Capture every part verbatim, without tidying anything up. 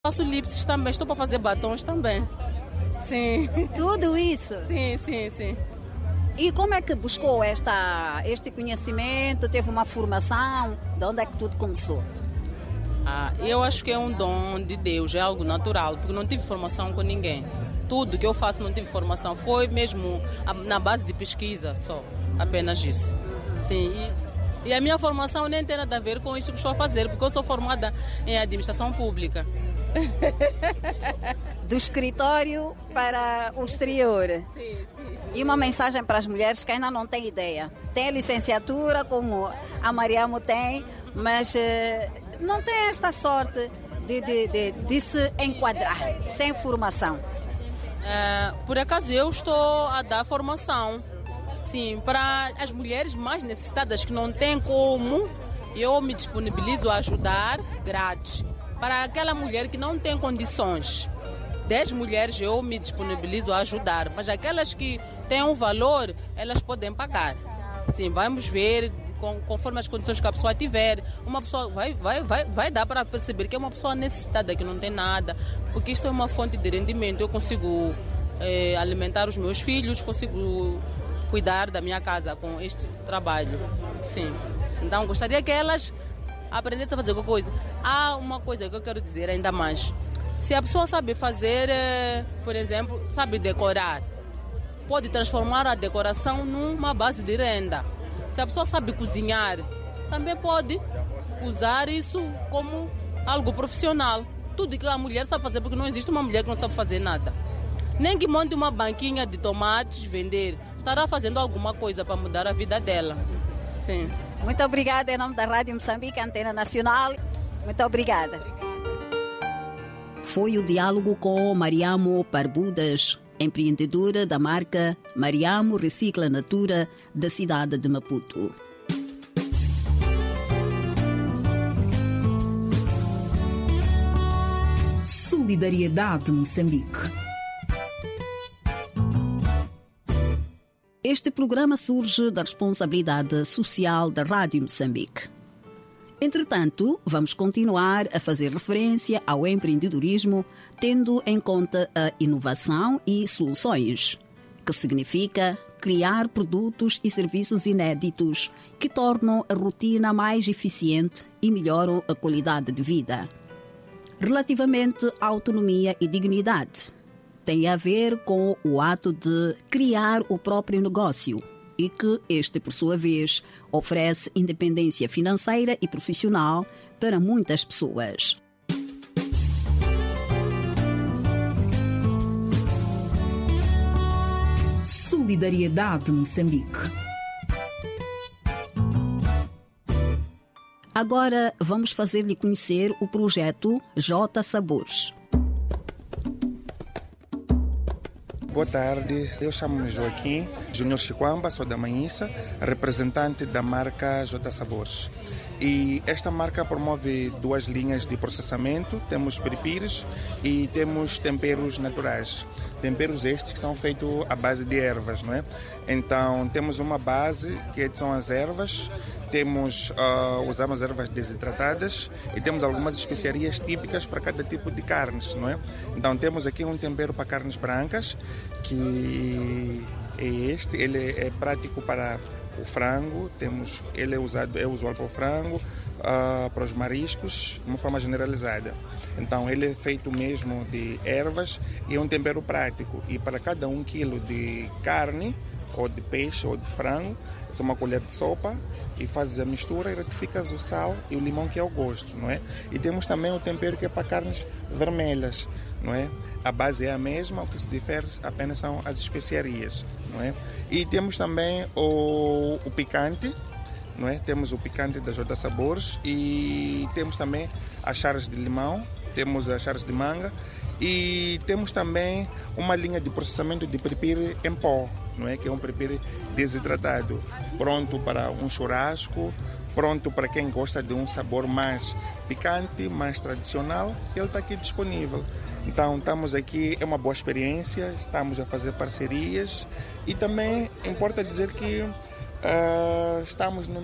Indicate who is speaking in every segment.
Speaker 1: faço lipses também, estou para fazer batons também. Sim.
Speaker 2: Tudo isso?
Speaker 1: Sim, sim, sim.
Speaker 2: E como é que buscou esta, este conhecimento? Teve uma formação? De onde é que tudo começou?
Speaker 1: Ah, eu acho que é um dom de Deus, é algo natural, porque não tive formação com ninguém. Tudo que eu faço não tive formação, foi mesmo na base de pesquisa só, apenas isso. Sim, e, e a minha formação nem tem nada a ver com isso que estou a fazer, porque eu sou formada em administração pública.
Speaker 2: Do escritório para o exterior.
Speaker 1: Sim, sim.
Speaker 2: E uma mensagem para as mulheres que ainda não têm ideia. Tem licenciatura, como a Mariamo tem, mas eh, não tem esta sorte de, de, de, de se enquadrar sem formação.
Speaker 1: É, por acaso eu estou a dar formação, sim, para as mulheres mais necessitadas que não têm como, eu me disponibilizo a ajudar grátis. Para aquela mulher que não tem condições, dez mulheres eu me disponibilizo a ajudar, mas aquelas que têm um valor, elas podem pagar. Sim, vamos ver, conforme as condições que a pessoa tiver, uma pessoa vai, vai, vai, vai dar para perceber que é uma pessoa necessitada, que não tem nada, porque isto é uma fonte de rendimento. Eu consigo eh, alimentar os meus filhos, consigo cuidar da minha casa com este trabalho. Sim. Então gostaria que elas aprendessem a fazer alguma coisa. Há uma coisa que eu quero dizer ainda mais. Se a pessoa sabe fazer, eh, por exemplo, sabe decorar, pode transformar a decoração numa base de renda. Se a pessoa sabe cozinhar, também pode usar isso como algo profissional. Tudo que a mulher sabe fazer, porque não existe uma mulher que não sabe fazer nada. Nem que monte uma banquinha de tomates, vender, estará fazendo alguma coisa para mudar a vida dela. Sim.
Speaker 2: Muito obrigada em nome da Rádio Moçambique, Antena Nacional. Muito obrigada. Foi o diálogo com Mariamo Barbudas, empreendedora da marca Mariamo Recicla Natura da cidade de Maputo.
Speaker 3: Solidariedade Moçambique.
Speaker 2: Este programa surge da responsabilidade social da Rádio Moçambique. Entretanto, vamos continuar a fazer referência ao empreendedorismo, tendo em conta a inovação e soluções, que significa criar produtos e serviços inéditos que tornam a rotina mais eficiente e melhoram a qualidade de vida. Relativamente à autonomia e dignidade, tem a ver com o ato de criar o próprio negócio e que este, por sua vez, oferece independência financeira e profissional para muitas pessoas.
Speaker 3: Solidariedade Moçambique.
Speaker 2: Agora vamos fazer-lhe conhecer o projeto J Sabores.
Speaker 4: Boa tarde, eu chamo-me Joaquim Júnior Chiquamba, sou da Manhissa, representante da marca J Sabores. E esta marca promove duas linhas de processamento, temos piripires e temos temperos naturais. Temperos estes que são feitos à base de ervas, não é? Então temos uma base que são as ervas, temos, uh, usamos ervas desidratadas e temos algumas especiarias típicas para cada tipo de carnes, não é? Então temos aqui um tempero para carnes brancas, que é este, ele é prático para o frango, temos, ele é usado, é usual para o frango, uh, para os mariscos, de uma forma generalizada. Então ele é feito mesmo de ervas e é um tempero prático. E para cada um quilo de carne, ou de peixe, ou de frango, é uma colher de sopa e fazes a mistura e retificas o sal e o limão, que é o gosto, não é? E temos também o tempero que é para carnes vermelhas, não é? A base é a mesma, o que se difere apenas são as especiarias, não é? E temos também o, o picante, não é? Temos o picante da J Sabores e temos também as charas de limão, temos as charas de manga e temos também uma linha de processamento de piripiri em pó, não é? Que é um piripiri desidratado, pronto para um churrasco, pronto para quem gosta de um sabor mais picante, mais tradicional, ele está aqui disponível. Então estamos aqui, é uma boa experiência, estamos a fazer parcerias e também importa dizer que uh, estamos no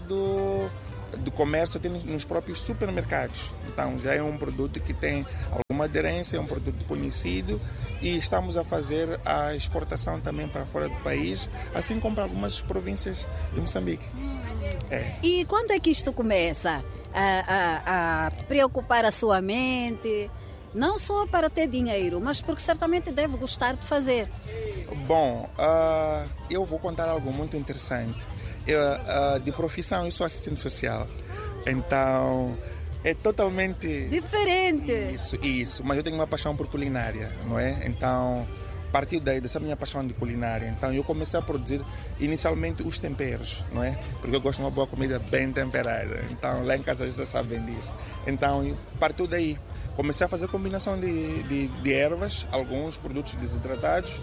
Speaker 4: mercado do comércio, temos nos próprios supermercados. Então já é um produto que tem uma aderência, é um produto conhecido e estamos a fazer a exportação também para fora do país, assim como para algumas províncias de Moçambique. É.
Speaker 2: E quando é que isto começa a, a, a preocupar a sua mente? Não só para ter dinheiro, mas porque certamente deve gostar de fazer.
Speaker 4: Bom, uh, eu vou contar algo muito interessante. Eu, uh, de profissão, eu sou assistente social. Então, é totalmente...
Speaker 2: diferente.
Speaker 4: Isso, isso. Mas eu tenho uma paixão por culinária, não é? Então, partiu daí, dessa minha paixão de culinária. Então, eu comecei a produzir inicialmente os temperos, não é? Porque eu gosto de uma boa comida bem temperada. Então, lá em casa já sabem disso. Então, partiu daí. Comecei a fazer combinação de, de, de ervas, alguns produtos desidratados.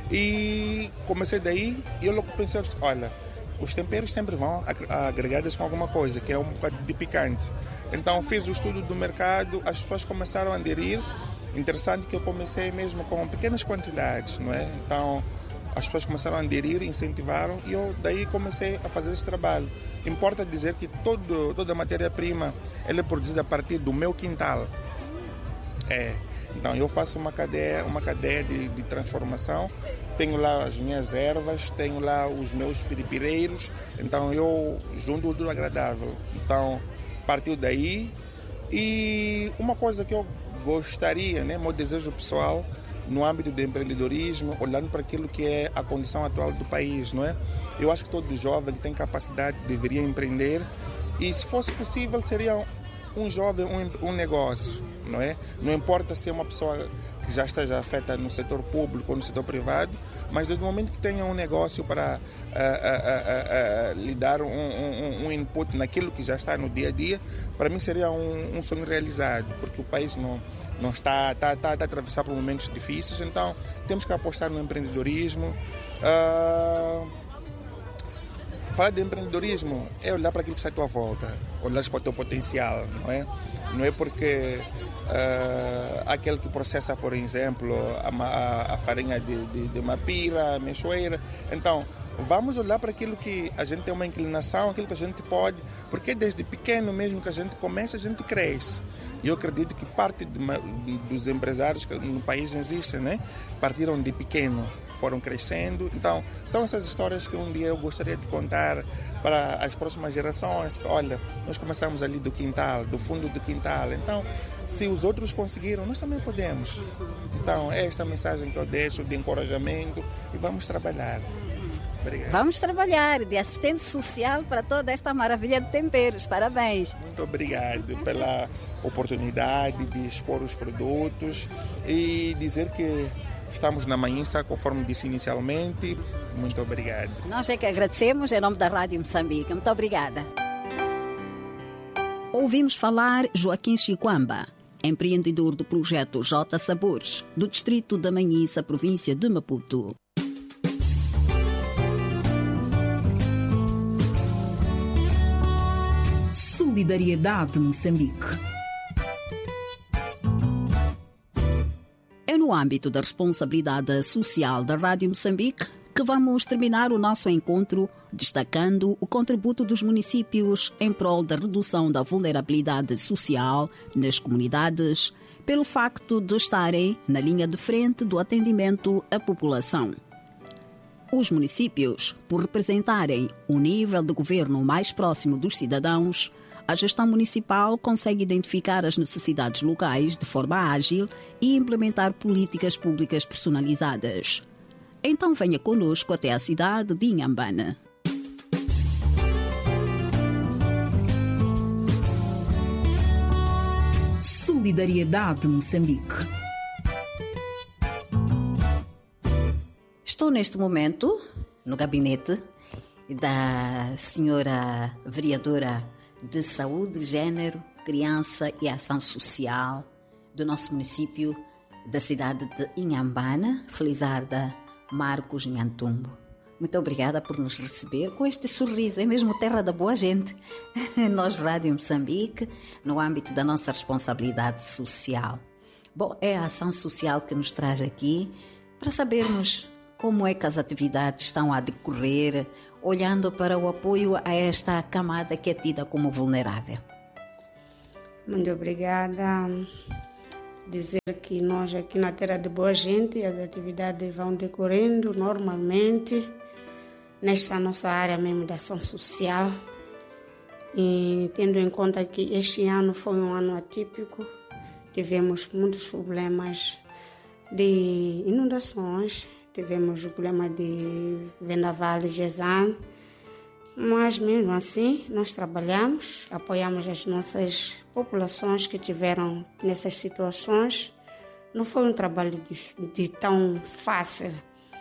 Speaker 4: E comecei daí e eu logo pensei, olha, os temperos sempre vão agregados com alguma coisa, que é um bocado de picante. Então fiz o estudo do mercado, as pessoas começaram a aderir. Interessante que eu comecei mesmo com pequenas quantidades, não é? Então as pessoas começaram a aderir, incentivaram e eu daí comecei a fazer esse trabalho. Importa dizer que todo, toda a matéria-prima ela é produzida a partir do meu quintal. É. Então eu faço uma cadeia, uma cadeia de, de transformação, tenho lá as minhas ervas, tenho lá os meus piripireiros, então eu junto o útil ao agradável. Então partiu daí e uma coisa que eu gostaria, né, meu desejo pessoal no âmbito do empreendedorismo, olhando para aquilo que é a condição atual do país, não é? Eu acho que todo jovem que tem capacidade deveria empreender e se fosse possível seria um jovem, um, um negócio, não é? Não importa se é uma pessoa que já esteja afeta no setor público ou no setor privado, mas desde o momento que tenha um negócio para uh, uh, uh, uh, lhe dar um, um, um input naquilo que já está no dia a dia, para mim seria um, um sonho realizado, porque o país não, não está, está, está, está a atravessar por momentos difíceis, então temos que apostar no empreendedorismo. Uh, Falar de empreendedorismo é olhar para aquilo que está à tua volta, olhar para o teu potencial, não é? Não é porque uh, aquele que processa, por exemplo, a, a, a farinha de, de, de mapira, a mexoeira. Então, vamos olhar para aquilo que a gente tem uma inclinação, aquilo que a gente pode, porque desde pequeno mesmo que a gente começa, a gente cresce. E eu acredito que parte de, dos empresários que no país existem, né? Partiram de pequeno, foram crescendo. Então, são essas histórias que um dia eu gostaria de contar para as próximas gerações. Que, olha, nós começamos ali do quintal, do fundo do quintal. Então, se os outros conseguiram, nós também podemos. Então, é esta mensagem que eu deixo de encorajamento e vamos trabalhar. Obrigado.
Speaker 2: Vamos trabalhar de assistente social para toda esta maravilha de temperos. Parabéns.
Speaker 4: Muito obrigado pela oportunidade de expor os produtos e dizer que estamos na Manhissa, conforme disse inicialmente. Muito obrigado.
Speaker 2: Nós é que agradecemos em nome da Rádio Moçambique. Muito obrigada. Ouvimos falar Joaquim Chiquamba, empreendedor do projeto J Sabores, do distrito da Manhissa, província de Maputo.
Speaker 3: Solidariedade Moçambique.
Speaker 2: É no âmbito da responsabilidade social da Rádio Moçambique que vamos terminar o nosso encontro destacando o contributo dos municípios em prol da redução da vulnerabilidade social nas comunidades, pelo facto de estarem na linha de frente do atendimento à população. Os municípios, por representarem o nível de governo mais próximo dos cidadãos, a gestão municipal consegue identificar as necessidades locais de forma ágil e implementar políticas públicas personalizadas. Então venha conosco até a cidade de Inhambane.
Speaker 3: Solidariedade Moçambique.
Speaker 2: Estou neste momento no gabinete da senhora vereadora de Saúde, Gênero, Criança e Ação Social do nosso município da cidade de Inhambane, Felizarda Marcos Nhantumbo. Muito obrigada por nos receber com este sorriso, é mesmo terra da boa gente. Nós, Rádio Moçambique, no âmbito da nossa responsabilidade social. Bom, é a ação social que nos traz aqui para sabermos como é que as atividades estão a decorrer, olhando para o apoio a esta camada que é tida como vulnerável.
Speaker 5: Muito obrigada. dizer que nós aqui na Terra de Boa Gente as atividades vão decorrendo normalmente nesta nossa área mesmo da ação social. E tendo em conta que este ano foi um ano atípico, tivemos muitos problemas de inundações, tivemos o problema de vendaval de Gezan, mas mesmo assim nós trabalhamos, apoiamos as nossas populações que tiveram nessas situações. Não foi um trabalho de, de tão fácil,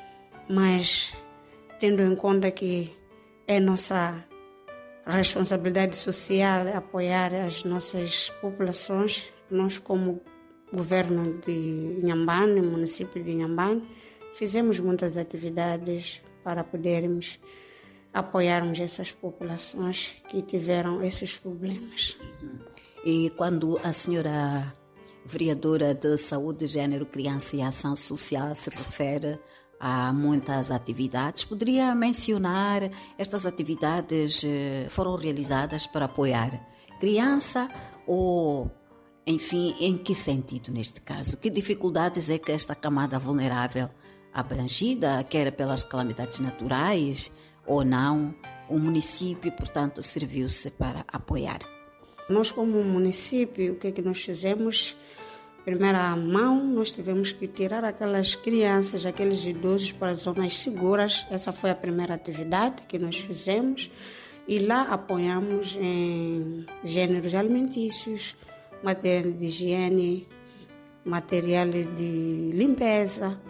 Speaker 5: mas tendo em conta que é nossa responsabilidade social apoiar as nossas populações, nós como governo de Inhambane, município de Inhambane, fizemos muitas atividades para podermos apoiarmos essas populações que tiveram esses problemas.
Speaker 2: E quando a senhora vereadora de Saúde, Gênero, Criança e Ação Social se refere a muitas atividades, poderia mencionar estas atividades foram realizadas para apoiar criança ou, enfim, em que sentido neste caso? Que dificuldades é que esta camada vulnerável abrangida, quer pelas calamidades naturais ou não, o município, portanto, serviu-se para apoiar?
Speaker 5: Nós, como município, o que é que nós fizemos? Primeira mão, nós tivemos que tirar aquelas crianças, aqueles idosos para zonas seguras. Essa foi a primeira atividade que nós fizemos. E lá apoiamos em gêneros alimentícios, material de higiene, material de limpeza.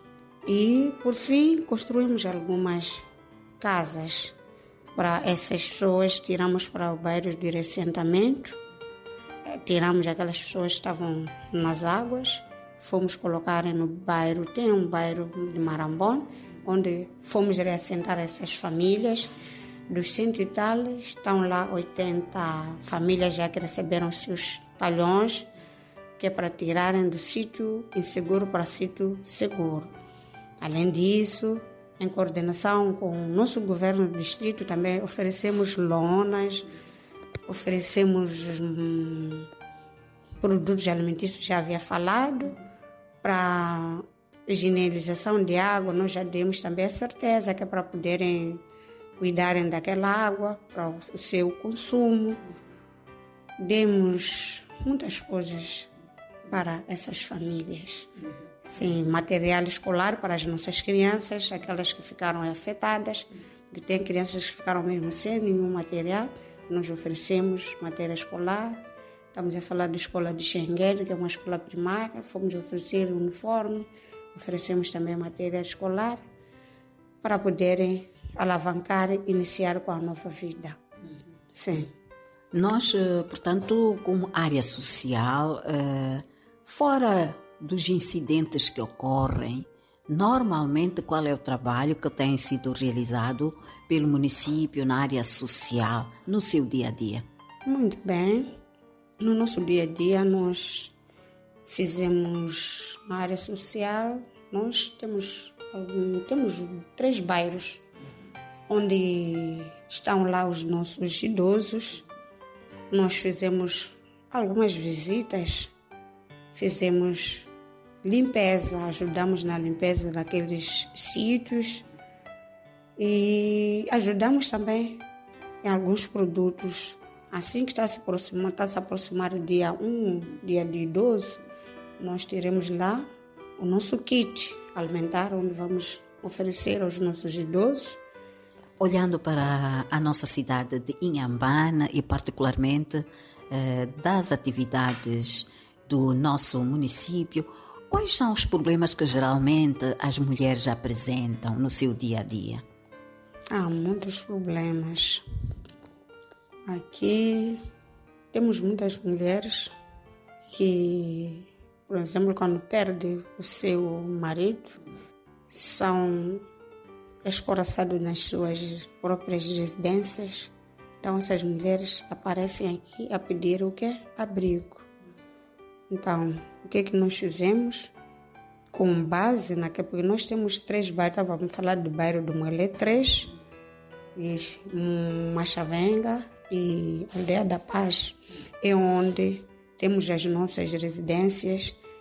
Speaker 5: E, por fim, construímos algumas casas para essas pessoas. Tiramos para o bairro de reassentamento. Tiramos aquelas pessoas que estavam nas águas, fomos colocar no bairro, tem um bairro de Marambone, onde fomos reassentar essas famílias. Dos cento e tal, estão lá oitenta famílias já que receberam seus talhões, que é para tirarem do sítio inseguro para sítio seguro. Além disso, em coordenação com o nosso governo do distrito, também oferecemos lonas, oferecemos hum, produtos alimentícios, já havia falado, para higienização de água, nós já demos também a certeza que é para poderem cuidarem daquela água, para o seu consumo. Demos muitas coisas para essas famílias. Sim, material escolar para as nossas crianças, aquelas que ficaram afetadas, porque tem crianças que ficaram mesmo sem nenhum material. Nós oferecemos matéria escolar, estamos a falar da escola de Xengueiro, que é uma escola primária, fomos oferecer uniforme, oferecemos também matéria escolar para poderem alavancar e iniciar com a nova vida. Sim.
Speaker 2: Nós, portanto, como área social, fora dos incidentes que ocorrem, normalmente qual é o trabalho que tem sido realizado pelo município na área social, no seu dia a dia?
Speaker 5: Muito bem. No nosso dia a dia nós fizemos na área social, nós temos, temos três bairros onde estão lá os nossos idosos. Nós fizemos algumas visitas, fizemos limpeza, ajudamos na limpeza daqueles sítios e ajudamos também em alguns produtos. Assim que está se aproximando, está se aproximar o dia um, dia de idoso, nós teremos lá o nosso kit alimentar, onde vamos oferecer aos nossos idosos.
Speaker 2: Olhando para a nossa cidade de Inhambane e particularmente eh, das atividades do nosso município, quais são os problemas que geralmente as mulheres apresentam no seu dia a dia?
Speaker 5: Há muitos problemas. Aqui temos muitas mulheres que, por exemplo, quando perdem o seu marido, são escoraçados nas suas próprias residências. Então essas mulheres aparecem aqui a pedir o quê? Abrigo. Então, o que é que nós fizemos? Com base naquilo, porque nós temos três bairros, vamos falar do bairro do Moelé três, e Machavenga e Aldeia da Paz, é onde temos as nossas residências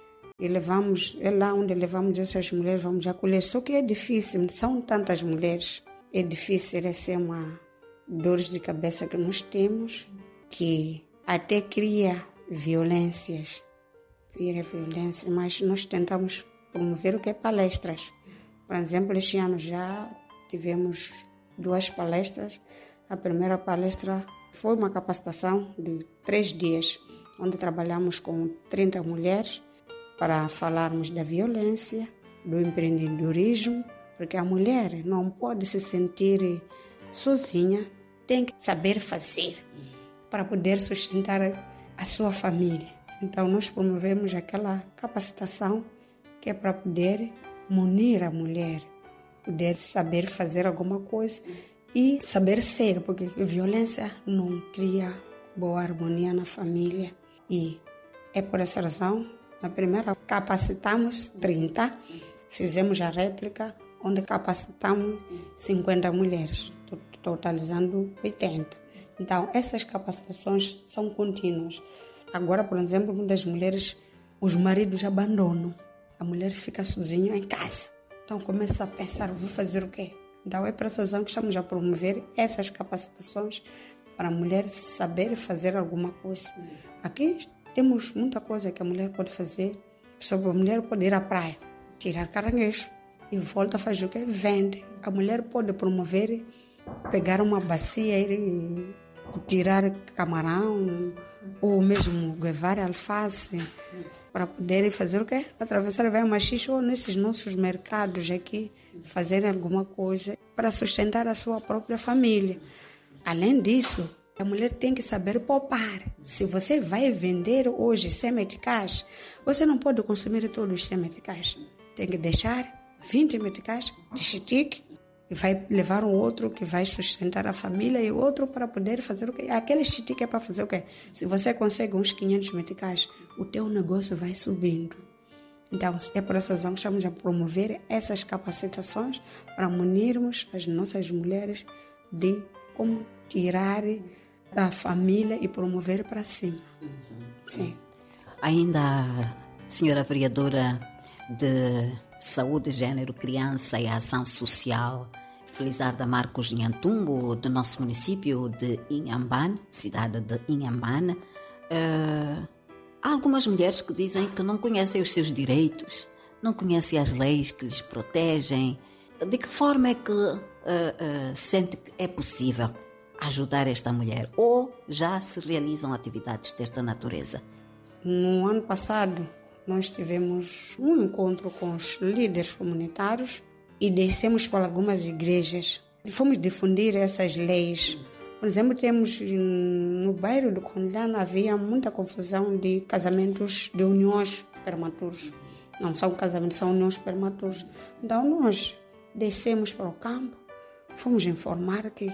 Speaker 5: e levamos, é lá onde levamos essas mulheres, vamos acolher. Só que é difícil, são tantas mulheres, é difícil, essa é uma dores de cabeça que nós temos, que até cria violências, cria violência, mas nós tentamos promover o que é palestras. Por exemplo, este ano já tivemos duas palestras. A primeira palestra foi uma capacitação de três dias, onde trabalhamos com trinta mulheres para falarmos da violência, do empreendedorismo, porque a mulher não pode se sentir sozinha, tem que saber fazer para poder sustentar a sua família. Então, nós promovemos aquela capacitação que é para poder munir a mulher, poder saber fazer alguma coisa e saber ser, porque a violência não cria boa harmonia na família. E é por essa razão, na primeira capacitamos trinta, fizemos a réplica, onde capacitamos cinquenta mulheres, totalizando oitenta. Então, essas capacitações são contínuas. Agora, por exemplo, muitas mulheres, os maridos abandonam. A mulher fica sozinha em casa. Então, começa a pensar, vou fazer o quê? Então, é por essa razão que estamos a promover essas capacitações para a mulher saber fazer alguma coisa. Aqui temos muita coisa que a mulher pode fazer. A mulher pode ir à praia, tirar caranguejo e volta a fazer o quê? Vende. A mulher pode promover, pegar uma bacia e tirar camarão ou mesmo levar alface para poder fazer o quê? Atravessar o machixe ou nesses nossos mercados aqui, fazer alguma coisa para sustentar a sua própria família. Além disso, a mulher tem que saber poupar. Se você vai vender hoje cem meticais, você não pode consumir todos os cem meticais. Tem que deixar vinte meticais de chitique e vai levar um outro que vai sustentar a família e outro para poder fazer o quê? Aquele chitique é para fazer o quê? Se você consegue uns quinhentos meticais, o teu negócio vai subindo. Então, é por essa razão que estamos a promover essas capacitações para munirmos as nossas mulheres de como tirar da família e promover para si. Sim.
Speaker 2: Ainda, senhora vereadora de Saúde, Gênero, Criança e Ação Social, Felizarda Marcos Nhantumbo, do nosso município de Inhambane, cidade de Inhambane, uh, há algumas mulheres que dizem que não conhecem os seus direitos, não conhecem as leis que lhes protegem. De que forma é que uh, uh, sente que é possível ajudar esta mulher? Ou já se realizam atividades desta natureza?
Speaker 5: No ano passado, nós tivemos um encontro com os líderes comunitários e descemos para algumas igrejas. Fomos difundir essas leis. Por exemplo, temos no bairro do Condano havia muita confusão de casamentos, de uniões prematuros. Não são casamentos, são uniões prematuros. Então nós descemos para o campo, fomos informar que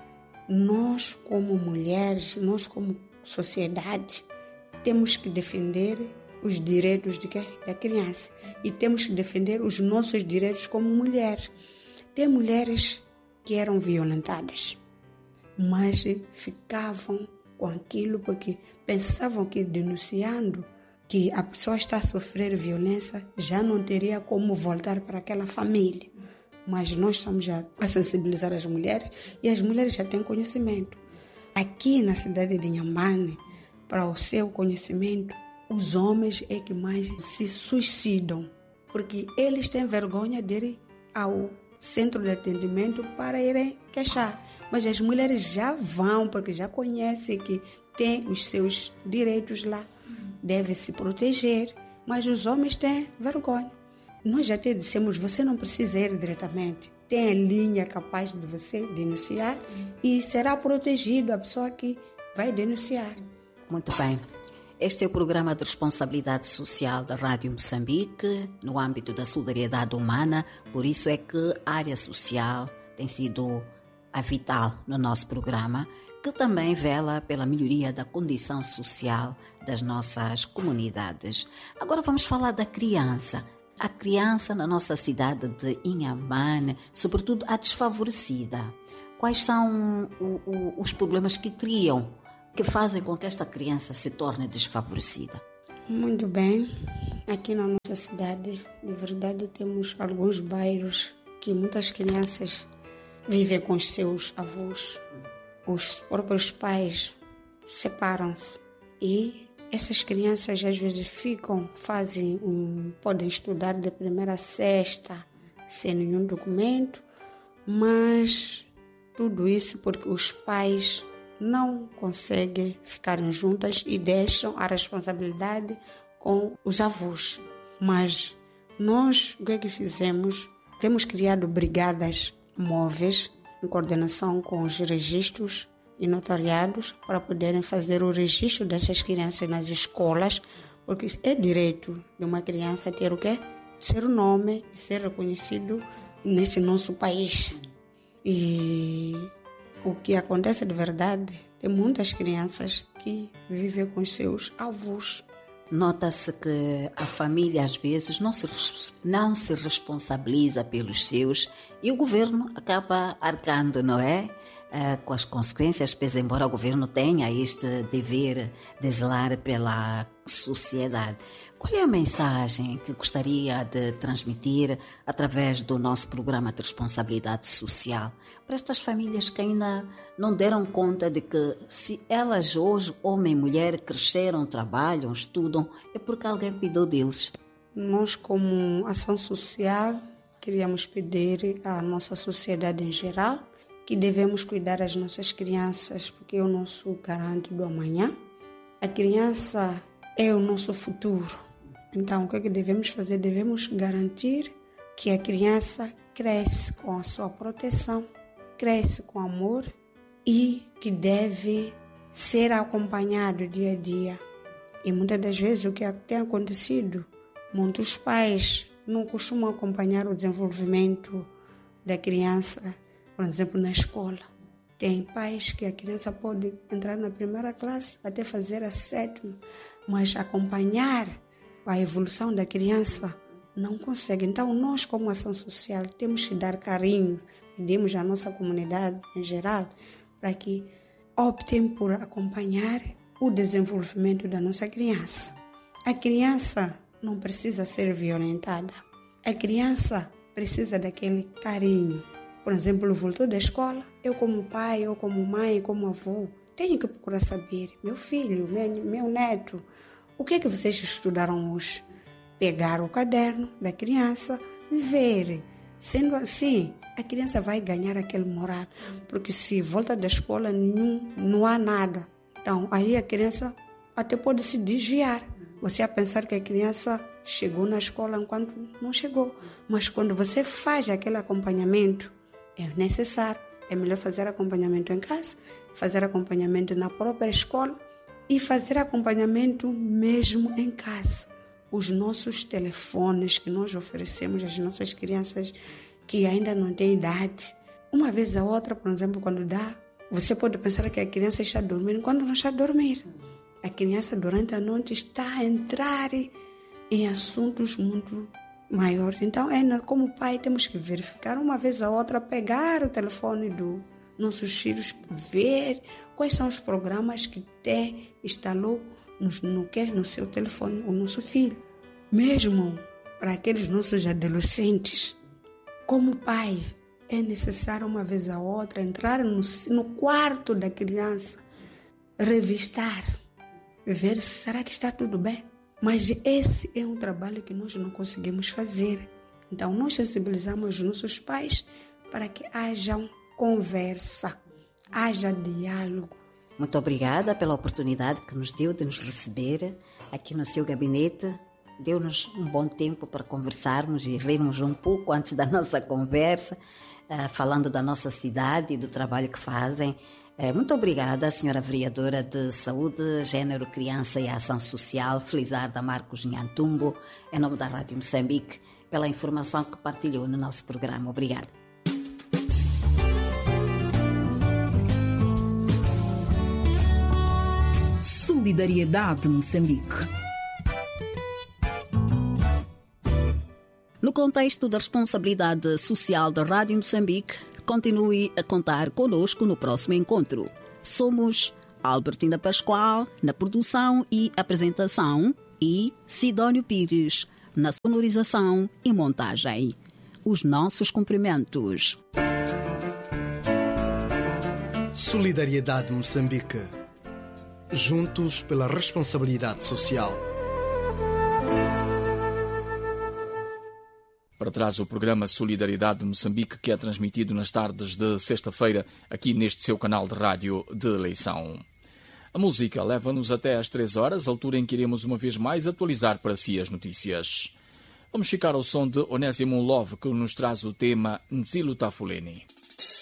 Speaker 5: nós como mulheres, nós como sociedade, temos que defender os direitos de quê? Da criança. E temos que defender os nossos direitos como mulheres. Tem mulheres que eram violentadas, mas ficavam com aquilo porque pensavam que denunciando que a pessoa está a sofrer violência já não teria como voltar para aquela família. Mas nós estamos já a sensibilizar as mulheres e as mulheres já têm conhecimento. Aqui na cidade de Inhambane, para o seu conhecimento, os homens é que mais se suicidam, porque eles têm vergonha de ir ao centro de atendimento para irem queixar. Mas as mulheres já vão, porque já conhecem que têm os seus direitos lá, devem se proteger, mas os homens têm vergonha. Nós já te dissemos, você não precisa ir diretamente. Tem a linha capaz de você denunciar e será protegido a pessoa que vai denunciar.
Speaker 2: Muito bem. Este é o programa de responsabilidade social da Rádio Moçambique, no âmbito da solidariedade humana. Por isso é que a área social tem sido a vital no nosso programa, que também vela pela melhoria da condição social das nossas comunidades. Agora vamos falar da criança. A criança na nossa cidade de Inhambane, sobretudo a desfavorecida. Quais são o, o, os problemas que criam, que fazem com que esta criança se torne desfavorecida?
Speaker 5: Muito bem. Aqui na nossa cidade, de verdade, temos alguns bairros que muitas crianças vivem com os seus avós. Os próprios pais separam-se e essas crianças às vezes ficam, fazem um, podem estudar de primeira a sexta sem nenhum documento, mas tudo isso porque os pais não conseguem ficar juntas e deixam a responsabilidade com os avós. Mas nós, o que é que fizemos? Temos criado brigadas móveis em coordenação com os registros e notariados para poderem fazer o registro dessas crianças nas escolas, porque é direito de uma criança ter o quê? Ser o nome e ser reconhecido nesse nosso país. E o que acontece de verdade, tem muitas crianças que vivem com seus avós.
Speaker 2: Nota-se que a família às vezes não se, não se responsabiliza pelos seus e o governo acaba arcando, não é? Uh, com as consequências, pois embora o governo tenha este dever de zelar pela sociedade. Qual é a mensagem que gostaria de transmitir através do nosso programa de responsabilidade social para estas famílias que ainda não deram conta de que se elas hoje, homem e mulher, cresceram, trabalham, estudam, é porque alguém cuidou deles?
Speaker 5: Nós, como ação social, queríamos pedir à nossa sociedade em geral que devemos cuidar das nossas crianças, porque é o nosso garante do amanhã. A criança é o nosso futuro. Então, o que é que devemos fazer? Devemos garantir que a criança cresce com a sua proteção, cresce com amor e que deve ser acompanhado dia a dia. E muitas das vezes o que tem acontecido, muitos pais não costumam acompanhar o desenvolvimento da criança, por exemplo, na escola. Tem pais que a criança pode entrar na primeira classe até fazer a sétima, mas acompanhar a evolução da criança não consegue. Então, nós, como ação social, temos que dar carinho, pedimos à nossa comunidade em geral, para que optem por acompanhar o desenvolvimento da nossa criança. A criança não precisa ser violentada. A criança precisa daquele carinho. Por exemplo, voltou da escola, eu como pai, eu como mãe, como avô, tenho que procurar saber, meu filho, meu, meu neto, o que é que vocês estudaram hoje? Pegar o caderno da criança e ver. Sendo assim, a criança vai ganhar aquele moral, porque se volta da escola, nenhum, não há nada. Então, aí a criança até pode se desviar. Você a pensar que a criança chegou na escola enquanto não chegou. Mas quando você faz aquele acompanhamento, é necessário. É melhor fazer acompanhamento em casa, fazer acompanhamento na própria escola e fazer acompanhamento mesmo em casa. Os nossos telefones que nós oferecemos às nossas crianças que ainda não têm idade, uma vez a outra, por exemplo, quando dá, você pode pensar que a criança está dormindo quando não está a dormir. A criança durante a noite está a entrar em assuntos muito maiores. Então, é, como pai, temos que verificar uma vez a outra, pegar o telefone dos nossos filhos, ver quais são os programas que tem, instalou no, no, no seu telefone o nosso filho. Mesmo para aqueles nossos adolescentes, como pai, é necessário uma vez a outra entrar no, no quarto da criança, revistar, ver se será que está tudo bem. Mas esse é um trabalho que nós não conseguimos fazer. Então, nós sensibilizamos os nossos pais para que haja conversa, haja diálogo.
Speaker 2: Muito obrigada pela oportunidade que nos deu de nos receber aqui no seu gabinete. Deu-nos um bom tempo para conversarmos e rirmos um pouco antes da nossa conversa, uh, falando da nossa cidade e do trabalho que fazem. Uh, muito obrigada, senhora vereadora de Saúde, Gênero, Criança e Ação Social, Felizarda Marcos Nhantumbo, em nome da Rádio Moçambique, pela informação que partilhou no nosso programa. Obrigada.
Speaker 3: Solidariedade Moçambique.
Speaker 2: No contexto da responsabilidade social da Rádio Moçambique, continue a contar conosco no próximo encontro. Somos Albertina Pascoal, na produção e apresentação, e Sidónio Pires, na sonorização e montagem. Os nossos cumprimentos.
Speaker 6: Solidariedade Moçambique. Juntos pela responsabilidade social.
Speaker 7: Para trás o programa Solidariedade de Moçambique, que é transmitido nas tardes de sexta-feira aqui neste seu canal de rádio de eleição. A música leva-nos até às três horas, altura em que iremos uma vez mais atualizar para si as notícias. Vamos ficar ao som de Onésimo Love, que nos traz o tema Nzilo Tafuleni.